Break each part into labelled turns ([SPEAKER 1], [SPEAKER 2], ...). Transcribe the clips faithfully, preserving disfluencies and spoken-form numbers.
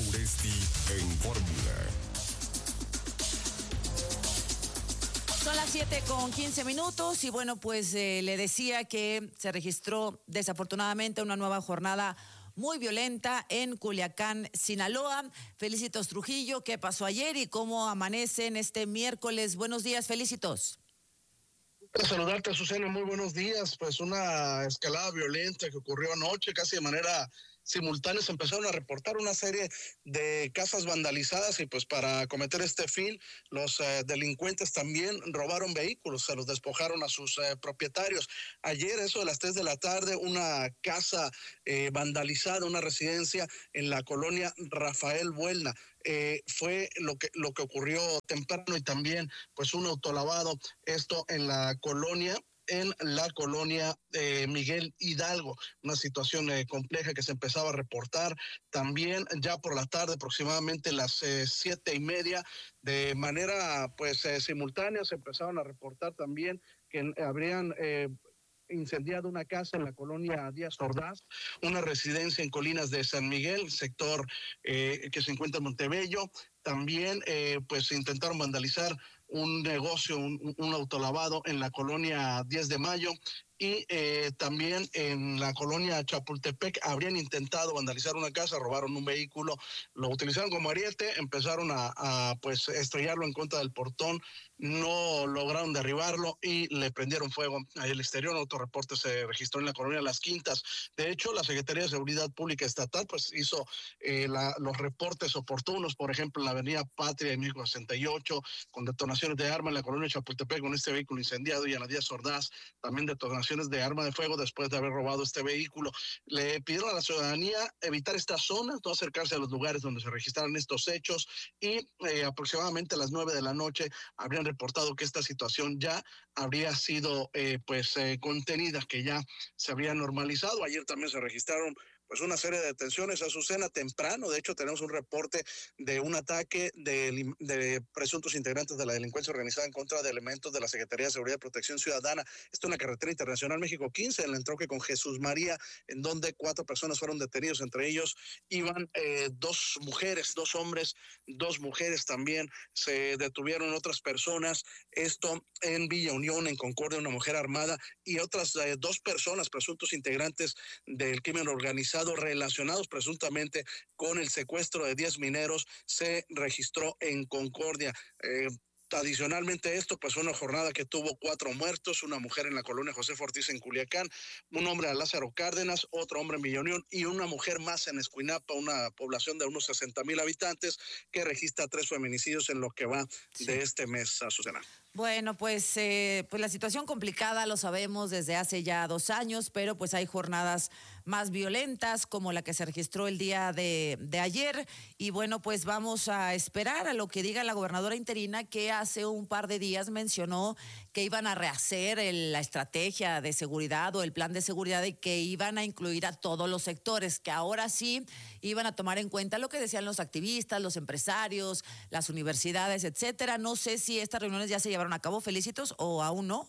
[SPEAKER 1] Uresti en Fórmula.
[SPEAKER 2] Son las siete con quince minutos y bueno, pues eh, le decía que se registró desafortunadamente una nueva jornada muy violenta en Culiacán, Sinaloa. Felicitos Trujillo, ¿qué pasó ayer y cómo amanecen este miércoles? Buenos días, Felicitos.
[SPEAKER 3] Saludarte, Azucena, muy buenos días. Pues una escalada violenta que ocurrió anoche, casi de manera simultánea se empezaron a reportar una serie de casas vandalizadas y pues para cometer este fin los eh, delincuentes también robaron vehículos, se los despojaron a sus eh, propietarios. Ayer, eso de las tres de la tarde, una casa eh, vandalizada, una residencia en la colonia Rafael Buelna. Eh, fue lo que lo que ocurrió temprano y también pues un autolavado, esto en la colonia en la colonia eh, Miguel Hidalgo, una situación eh, compleja que se empezaba a reportar también ya por la tarde, aproximadamente las eh, siete y media, de manera pues eh, simultánea se empezaron a reportar también que habrían eh, incendiado una casa en la colonia Díaz Ordaz, una residencia en Colinas de San Miguel, sector eh, que se encuentra en Montebello. También eh, pues intentaron vandalizar un negocio, un, un autolavado en la colonia diez de mayo y eh, también en la colonia Chapultepec habrían intentado vandalizar una casa, robaron un vehículo, lo utilizaron como ariete, empezaron a, a pues estrellarlo en contra del portón, no lograron derribarlo y le prendieron fuego al exterior. Otro reporte se registró en la colonia Las Quintas. De hecho, la Secretaría de Seguridad Pública Estatal pues hizo eh, la, los reportes oportunos, por ejemplo, en la avenida Patria de México sesenta y ocho, con detonaciones de arma en la colonia Chapultepec con este vehículo incendiado, y en la Díaz Ordaz también detonaciones de arma de fuego después de haber robado este vehículo. Le pidieron a la ciudadanía evitar esta zona, no acercarse a los lugares donde se registraron estos hechos y eh, aproximadamente a las nueve de la noche habrían reportado que esta situación ya habría sido eh, pues eh, contenida, que ya se habría normalizado. Ayer también se registraron pues una serie de detenciones, Azucena, temprano. De hecho, tenemos un reporte de un ataque de, de presuntos integrantes de la delincuencia organizada en contra de elementos de la Secretaría de Seguridad y Protección Ciudadana. Esto en la carretera internacional México quince, en el entronque con Jesús María, en donde cuatro personas fueron detenidos. Entre ellos iban eh, dos mujeres, dos hombres, dos mujeres también. Se detuvieron otras personas. Esto en Villa Unión, en Concordia, una mujer armada y otras eh, dos personas, presuntos integrantes del crimen organizado relacionados presuntamente con el secuestro de diez mineros, se registró en Concordia. Eh, Adicionalmente esto, pues una jornada que tuvo cuatro muertos, una mujer en la colonia José Ortiz en Culiacán, un hombre en Lázaro Cárdenas, otro hombre en Villa Unión y una mujer más en Escuinapa, una población de unos sesenta mil habitantes que registra tres feminicidios en lo que va sí. de este mes, Azucena.
[SPEAKER 2] Bueno, pues, eh, pues la situación complicada lo sabemos desde hace ya dos años, pero pues hay jornadas más violentas como la que se registró el día de, de ayer y bueno, pues vamos a esperar a lo que diga la gobernadora interina, que hace un par de días mencionó que iban a rehacer el, la estrategia de seguridad o el plan de seguridad y que iban a incluir a todos los sectores, que ahora sí iban a tomar en cuenta lo que decían los activistas, los empresarios, las universidades, etcétera. No sé si estas reuniones ya se llevaron a cabo, Felicitos, o aún no.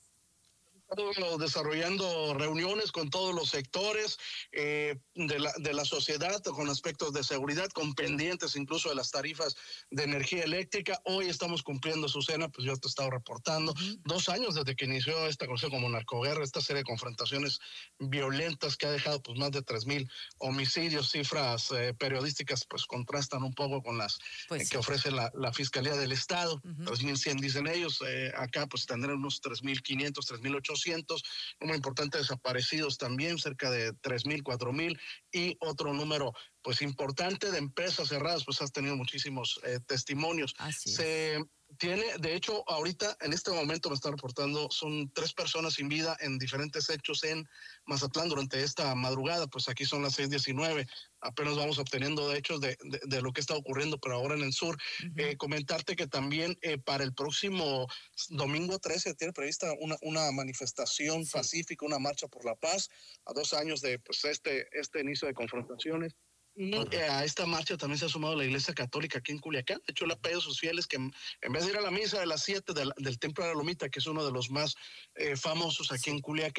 [SPEAKER 3] Desarrollando reuniones con todos los sectores eh, de, la, de la sociedad, con aspectos de seguridad, con pendientes incluso de las tarifas de energía eléctrica. Hoy estamos cumpliendo, Azucena, pues yo te he estado reportando, uh-huh. dos años desde que inició esta cosa como narcoguerra, esta serie de confrontaciones violentas que ha dejado pues más de tres mil homicidios. Cifras eh, periodísticas pues contrastan un poco con las pues, eh, que ofrece la, la Fiscalía del Estado, uh-huh. tres mil cien dicen ellos, eh, acá pues tendrán unos tres mil quinientos, tres mil ochocientos, número importante de desaparecidos también, cerca de tres mil, cuatro mil, y otro número pues importante de empresas cerradas, pues has tenido muchísimos eh, testimonios.
[SPEAKER 2] Así
[SPEAKER 3] Se tiene, de hecho, ahorita en este momento me están reportando, son tres personas sin vida en diferentes hechos en Mazatlán durante esta madrugada. Pues aquí son las seis diecinueve, apenas vamos obteniendo de hechos de, de, de lo que está ocurriendo, pero ahora en el sur. Uh-huh. Eh, comentarte que también eh, para el próximo domingo trece tiene prevista una, una manifestación sí. pacífica, una marcha por la paz, a dos años de pues este, este inicio de confrontaciones. Y eh, a esta marcha también se ha sumado la Iglesia Católica aquí en Culiacán. De hecho, le ha pedido a sus fieles que en vez de ir a la misa de las siete del, del Templo de la Lomita, que es uno de los más eh, famosos aquí sí. en Culiacán,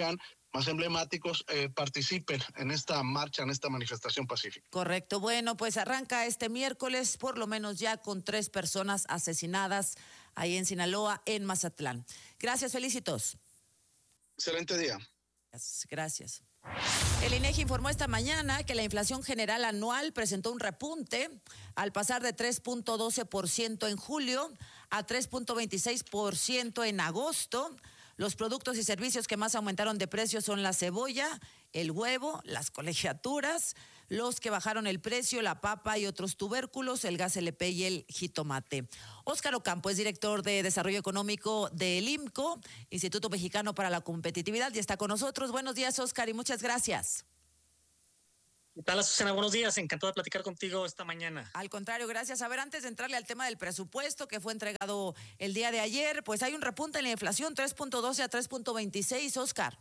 [SPEAKER 3] más emblemáticos eh, participen en esta marcha, en esta manifestación pacífica.
[SPEAKER 2] Correcto. Bueno, pues arranca este miércoles, por lo menos ya con tres personas asesinadas ahí en Sinaloa, en Mazatlán. Gracias, Felicitos.
[SPEAKER 3] Excelente día.
[SPEAKER 2] Gracias. El INEGI informó esta mañana que la inflación general anual presentó un repunte al pasar de tres punto doce por ciento en julio a tres punto veintiséis por ciento en agosto. Los productos y servicios que más aumentaron de precio son la cebolla, el huevo, las colegiaturas, los que bajaron el precio, la papa y otros tubérculos, el gas L P y el jitomate. Óscar Ocampo es director de Desarrollo Económico del IMCO, Instituto Mexicano para la Competitividad, y está con nosotros. Buenos días, Óscar, y muchas gracias.
[SPEAKER 4] ¿Qué tal, Azucena? Buenos días, encantado de platicar contigo esta mañana.
[SPEAKER 2] Al contrario, gracias. A ver, antes de entrarle al tema del presupuesto que fue entregado el día de ayer, pues hay un repunte en la inflación, tres punto doce a tres punto veintiséis, Óscar.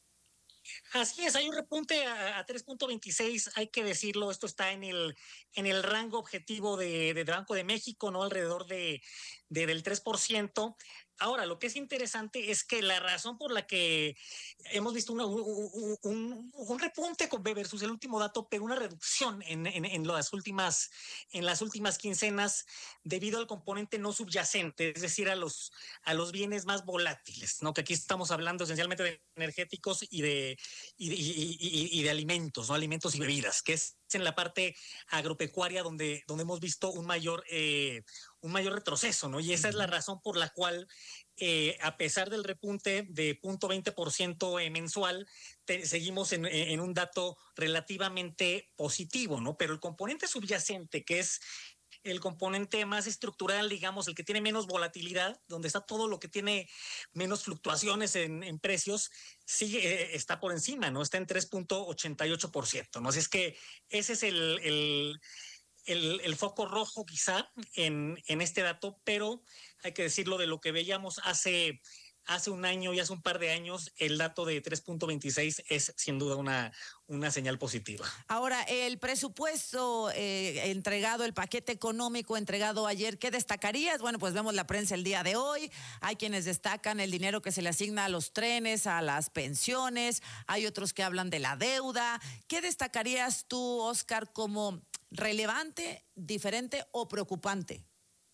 [SPEAKER 4] Así es, hay un repunte a, a tres punto veintiséis, hay que decirlo, esto está en el, en el rango objetivo de, de Banco de México, ¿no? Alrededor de, de, del tres por ciento. Ahora, lo que es interesante es que la razón por la que hemos visto una, un, un, un repunte con versus el último dato, pero una reducción en, en, en, las últimas, en las últimas quincenas debido al componente no subyacente, es decir, a los, a los bienes más volátiles, ¿no? Que aquí estamos hablando esencialmente de energéticos y de, y de, y, y, y de alimentos, ¿no? Alimentos y bebidas, que es en la parte agropecuaria donde, donde hemos visto un mayor, eh, un mayor retroceso, ¿no? Y esa es la razón por la cual, eh, a pesar del repunte de cero punto veinte por ciento eh, mensual, te, seguimos en, en un dato relativamente positivo, ¿no? Pero el componente subyacente, que es el componente más estructural, digamos, el que tiene menos volatilidad, donde está todo lo que tiene menos fluctuaciones en, en precios, sigue, eh, está por encima, ¿no? Está en tres punto ochenta y ocho por ciento, ¿no? Así es que ese es el, el, el, el foco rojo quizá en, en este dato, pero hay que decirlo, de lo que veíamos hace... Hace un año y hace un par de años, el dato de tres punto veintiséis es sin duda una, una señal positiva.
[SPEAKER 2] Ahora, el presupuesto eh, entregado, el paquete económico entregado ayer, ¿qué destacarías? Bueno, pues vemos la prensa el día de hoy. Hay quienes destacan el dinero que se le asigna a los trenes, a las pensiones. Hay otros que hablan de la deuda. ¿Qué destacarías tú, Óscar, como relevante, diferente o preocupante?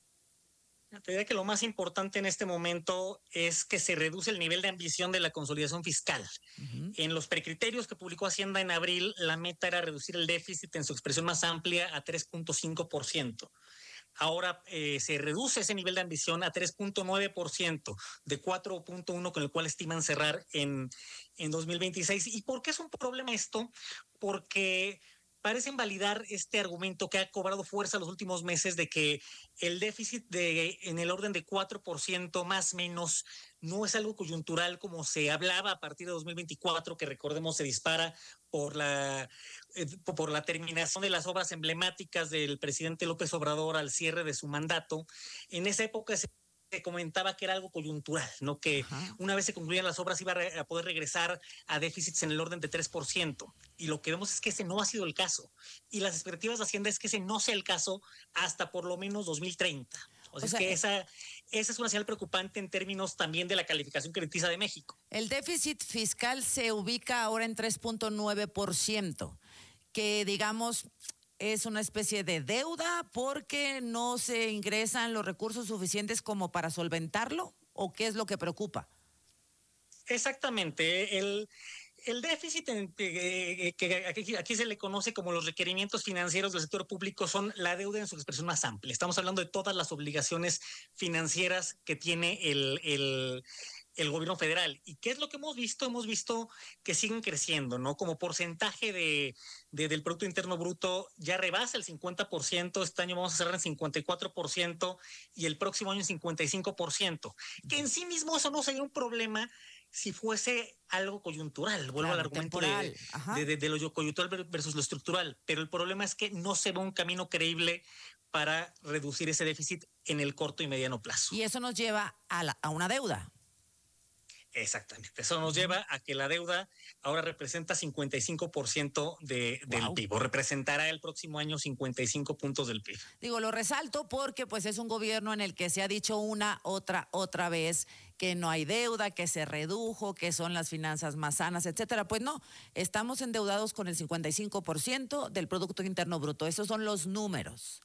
[SPEAKER 4] Te diría que lo más importante en este momento es que se reduce el nivel de ambición de la consolidación fiscal. Uh-huh. En los precriterios que publicó Hacienda en abril, la meta era reducir el déficit en su expresión más amplia a tres punto cinco por ciento. Ahora eh, se reduce ese nivel de ambición a tres punto nueve por ciento, de cuatro punto uno con el cual estiman cerrar en, en dos mil veintiséis. ¿Y por qué es un problema esto? Porque parecen validar este argumento que ha cobrado fuerza los últimos meses de que el déficit de, en el orden de cuatro por ciento más menos no es algo coyuntural como se hablaba a partir de dos mil veinticuatro, que recordemos se dispara por la, eh, por la terminación de las obras emblemáticas del presidente López Obrador al cierre de su mandato. En esa época se se comentaba que era algo coyuntural, ¿no? Que Ajá. una vez se concluían las obras iba a, re- a poder regresar a déficits en el orden de tres por ciento. Y lo que vemos es que ese no ha sido el caso. Y las expectativas de Hacienda es que ese no sea el caso hasta por lo menos dos mil treinta. O sea, o sea es que esa, esa es una señal preocupante en términos también de la calificación crediticia de México.
[SPEAKER 2] El déficit fiscal se ubica ahora en tres punto nueve por ciento, que digamos... ¿Es una especie de deuda porque no se ingresan los recursos suficientes como para solventarlo? ¿O qué es lo que preocupa?
[SPEAKER 4] Exactamente. El, el déficit en, eh, que aquí, aquí se le conoce como los requerimientos financieros del sector público son la deuda en su expresión más amplia. Estamos hablando de todas las obligaciones financieras que tiene el... el el gobierno federal. ¿Y qué es lo que hemos visto? Hemos visto que siguen creciendo, ¿no? Como porcentaje de, de, del Producto Interno Bruto ya rebasa el cincuenta por ciento, este año vamos a cerrar en cincuenta y cuatro por ciento y el próximo año en cincuenta y cinco por ciento, que en sí mismo eso no sería un problema si fuese algo coyuntural. Vuelvo claro, al argumento de, de, de, de lo coyuntural versus lo estructural, pero el problema es que no se ve un camino creíble para reducir ese déficit en el corto y mediano plazo.
[SPEAKER 2] Y eso nos lleva a, la, a una deuda.
[SPEAKER 4] Exactamente. Eso nos lleva a que la deuda ahora representa cincuenta y cinco por ciento de, del
[SPEAKER 2] Wow.
[SPEAKER 4] P I B, o representará el próximo año cincuenta y cinco puntos del P I B.
[SPEAKER 2] Digo, lo resalto porque pues es un gobierno en el que se ha dicho una, otra, otra vez que no hay deuda, que se redujo, que son las finanzas más sanas, etcétera. Pues no, estamos endeudados con el cincuenta y cinco por ciento del Producto Interno Bruto. Esos son los números.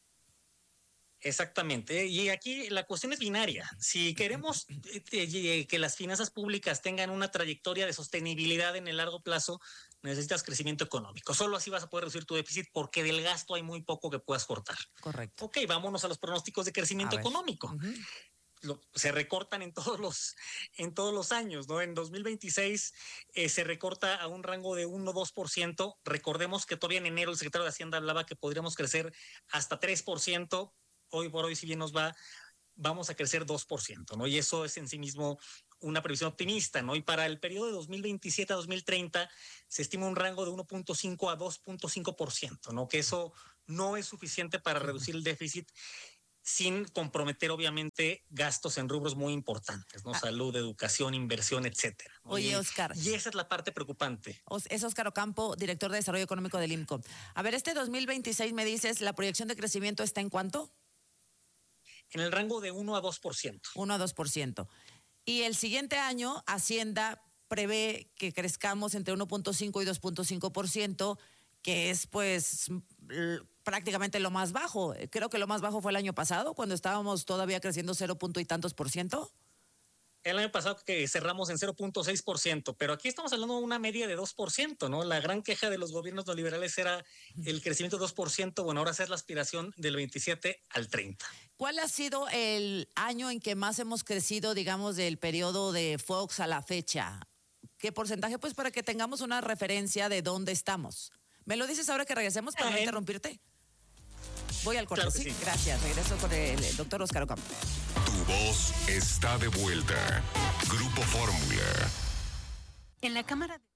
[SPEAKER 4] Exactamente. Y aquí la cuestión es binaria. Si queremos eh, que las finanzas públicas tengan una trayectoria de sostenibilidad en el largo plazo, necesitas crecimiento económico. Solo así vas a poder reducir tu déficit porque del gasto hay muy poco que puedas cortar.
[SPEAKER 2] Correcto.
[SPEAKER 4] Ok, vámonos a los pronósticos de crecimiento económico.
[SPEAKER 2] Uh-huh.
[SPEAKER 4] Lo, se recortan en todos los en todos los años, ¿no? En dos mil veintiséis eh, se recorta a un rango de uno a dos por ciento. Recordemos que todavía en enero el secretario de Hacienda hablaba que podríamos crecer hasta tres por ciento. Hoy por hoy, si bien nos va, vamos a crecer dos por ciento, ¿no? Y eso es en sí mismo una previsión optimista, ¿no? Y para el periodo de dos mil veintisiete a dos mil treinta se estima un rango de uno punto cinco a dos punto cinco por ciento, ¿no? Que eso no es suficiente para reducir el déficit sin comprometer, obviamente, gastos en rubros muy importantes, ¿no? Ah. Salud, educación, inversión, etcétera, ¿no?
[SPEAKER 2] Oye,
[SPEAKER 4] y,
[SPEAKER 2] Oscar.
[SPEAKER 4] Y esa es la parte preocupante.
[SPEAKER 2] Es Oscar Ocampo, director de Desarrollo Económico del I M C O. A ver, este dos mil veintiséis me dices, ¿la proyección de crecimiento está en cuánto?
[SPEAKER 4] En el rango de uno a dos por ciento.
[SPEAKER 2] uno a dos por ciento. Y el siguiente año, Hacienda prevé que crezcamos entre uno punto cinco y dos punto cinco por ciento, que es pues prácticamente lo más bajo. Creo que lo más bajo fue el año pasado, cuando estábamos todavía creciendo cero punto y tantos por ciento.
[SPEAKER 4] El año pasado que cerramos en cero punto seis por ciento, pero aquí estamos hablando de una media de dos por ciento, ¿no? La gran queja de los gobiernos neoliberales era el crecimiento de dos por ciento, bueno, ahora es la aspiración del veintisiete al treinta.
[SPEAKER 2] ¿Cuál ha sido el año en que más hemos crecido, digamos, del periodo de Fox a la fecha? ¿Qué porcentaje? Pues para que tengamos una referencia de dónde estamos. ¿Me lo dices ahora que regresemos para no
[SPEAKER 4] eh,
[SPEAKER 2] interrumpirte? Voy al corte,
[SPEAKER 4] claro
[SPEAKER 2] sí,
[SPEAKER 4] sí.
[SPEAKER 2] Gracias. Regreso con el, el doctor Oscar Ocampo.
[SPEAKER 1] Tu voz está de vuelta. Grupo Fórmula.
[SPEAKER 5] En la Cámara de...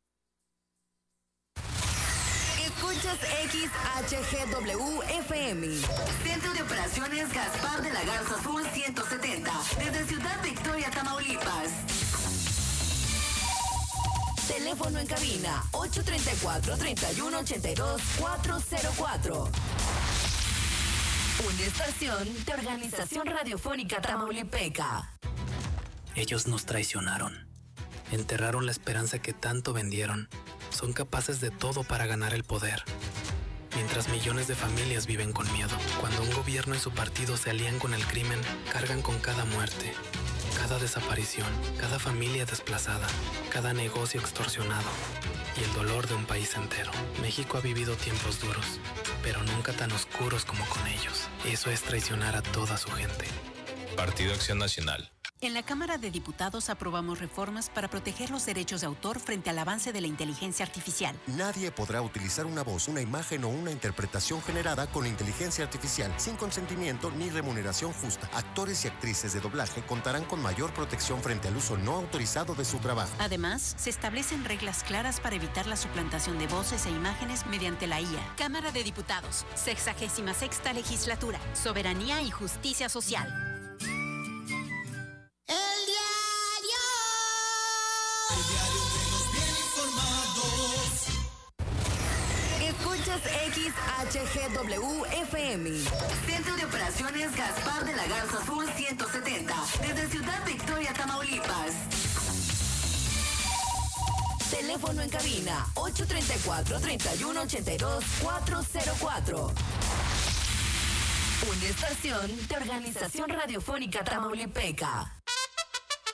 [SPEAKER 5] Escuchas X H G W F M. Centro de Operaciones Gaspar de la Garza Sur ciento setenta. Desde Ciudad Victoria, Tamaulipas. Teléfono en cabina ocho tres cuatro, tres uno ocho dos, cuatro cero cuatro. Una estación de Organización Radiofónica Tamaulipeca.
[SPEAKER 6] Ellos nos traicionaron. Enterraron la esperanza que tanto vendieron. Son capaces de todo para ganar el poder. Mientras millones de familias viven con miedo. Cuando un gobierno y su partido se alían con el crimen, cargan con cada muerte, cada desaparición, cada familia desplazada, cada negocio extorsionado y el dolor de un país entero. México ha vivido tiempos duros, pero nunca tan oscuros como con ellos. Eso es traicionar a toda su gente.
[SPEAKER 7] Partido Acción Nacional.
[SPEAKER 5] En la Cámara de Diputados aprobamos reformas para proteger los derechos de autor frente al avance de la inteligencia artificial.
[SPEAKER 8] Nadie podrá utilizar una voz, una imagen o una interpretación generada con inteligencia artificial sin consentimiento ni remuneración justa. Actores y actrices de doblaje contarán con mayor protección frente al uso no autorizado de su trabajo.
[SPEAKER 5] Además, se establecen reglas claras para evitar la suplantación de voces e imágenes mediante la I A. Cámara de Diputados, sexagésima sexta legislatura, soberanía y justicia social.
[SPEAKER 9] El diario. El diario de los bien informados.
[SPEAKER 5] Escuchas X H G W F M. Centro de Operaciones Gaspar de la Garza Sur ciento setenta. Desde Ciudad Victoria, Tamaulipas. Teléfono en cabina ocho tres cuatro, tres uno ocho dos, cuatro cero cuatro. Una estación de Organización Radiofónica Tamaulipeca.